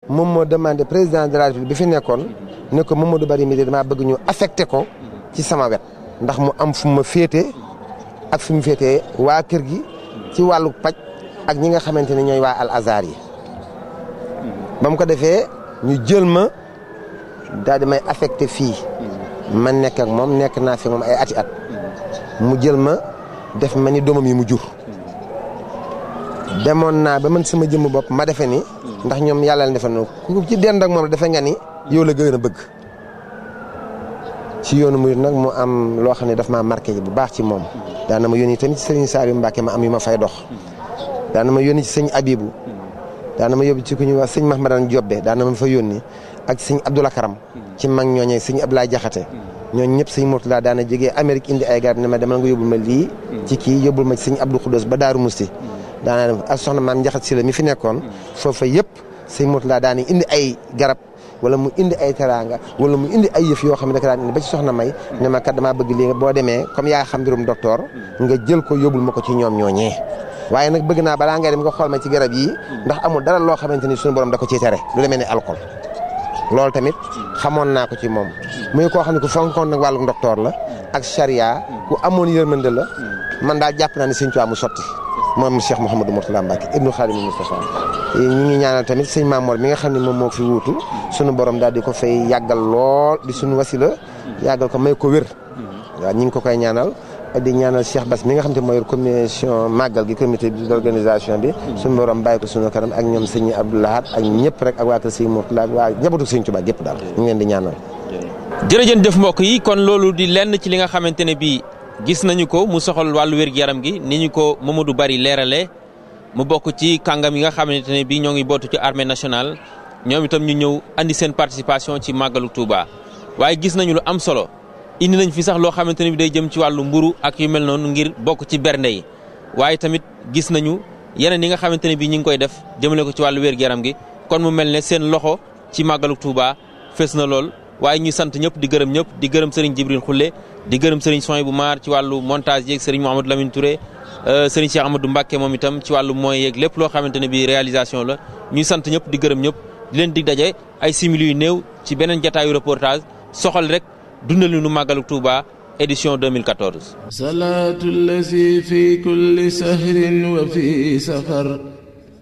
moom moo demandé président de la République bi fi nekkoon ne ko Mamadou Bari mi damaa bëgg ñu affecté ko ci sama wet ndax mu am fu ma féete ak fu mu féetee waa kër gi ci wàllu paj ak ñi nga xamante ne ñooy waa Al Azhar yi ba mu ko defee ñu jël ma daal di may affecté fii ma nekk ak moom nekk naa fi moom ay ati at mu jël ma def ma ni doomam yi mu jur demoon naa ba man sama jëmm bopp ma defe ni ndax ñoom yàlla la defe no ku ci dend ak moom la defe nga ni yow la gën a bëgg ci yoonu murid nag mu am loo xam ne daf maa marqué bu baax ci moom daana ma yónni tamit ci sëriñ Saliou Mbacke ma am yu ma fay dox daana ma yónni ci sëñ Abibou daana ma yóbbu ci ku ñuy wax sëñ Mahmadan Diobbe daana ma fa yónni ak sëñ Abdoulaye Karam ci mag ñooñee sëñ Abdoulaye Jaxate ñooñu ñëpp sëñ Mourtala daana jógee Amérique indi ay garab ne ma demal nga yóbbul ma lii ci kii yóbbul ma ci sëñ Abdou Khoudoss ba Daaru Musti daana dem ak soxna maam Njaxat si la mi fi nekkoon foofa yëpp sëñ Mourtala daana indi ay garab wala mu indi ay teraanga wala mu indi ay yëf yoo xam ne da ka daan indi ba ci soxna May ne ma kat damaa bëgg lii boo demee comme yaa xam mbirum docteur nga jël ko yóbbul ma ko ci ñoom ñooñee waaye nag bëgg naa balaa ngay dem nga xool ma ci garab yi ndax amul dara loo xamante ni suñu borom da ko ciy tere lu demee ne alcool loolu tamit xamoon naa ko ci moom muy koo xam ne ku fonkoon nag wàllu docteur la ak charia ku amoon yërmande la man daal jàpp naa ne sëñ Tuubaa mu sotti moom Cheikh Mouhamadou Mourtala Mbacke ibnu Xaadimu Mustafa ñu ngi ñaanal tamit sëñ Mamour mi nga xam ne moom moo fi wuutu sunu borom daal di ko fay yàggal lool di sunu wasila yàggal ko may ko wér waaw ñu ngi ko koy ñaanal di ñaanal Cheikh Bass mi nga xam te mooy commission màggal gi comité d'organisation bi sunu borom bàyyi ko sunu kanam ak ñoom sëñ Abdoulahat ak ñëpp rek ak waa kër sëñ Mourtala ak waa njabootu sëñ Tuubaa gépp daal ñu ngi leen di ñaanal. jërëjëf mbokk yi kon loolu di lenn ci li nga xamante ne bii gis nañu ko mu soxal wàllu wér-gu-yaram gi ni ñu ko Mamadou Bari leerale mu bokk ci kàngam yi nga xamante ne bii ñoo ngi bootu ci armée nationale ñoom itam ñu ñëw andi seen participation ci màggalu Touba waaye gis nañu lu am solo indi nañ fi sax loo xamante ne bi day jëm ci wàllu mburu ak yu mel noonu ngir bokk ci bernde yi waaye tamit gis nañu yeneen yi nga xamante ne bii ñu ngi koy def jëmale ko ci wàllu wér-gu-yaram gi kon mu mel ne seen loxo ci màggalu Touba fees na lool waaye ñuy sant ñëpp di gërëm ñëpp di gërëm Serigne Djibril Khoule di gërëm Serigne Sohaibou Mar ci wàllu montage yeeg Serigne Mouhamadou Lamine Touré Serigne Cheikh Amadou Mbacke moom itam ci wàllu moyen yeeg lépp loo xamante ne bii réalisation la ñuy sant ñëpp di gërëm ñëpp di leen dig daje ay simili yu néew ci beneen jataayu reportage soxal rek dundalinu màggalu Touba édition 2014. salaatu llazi fi kulli sahrin wa fi safar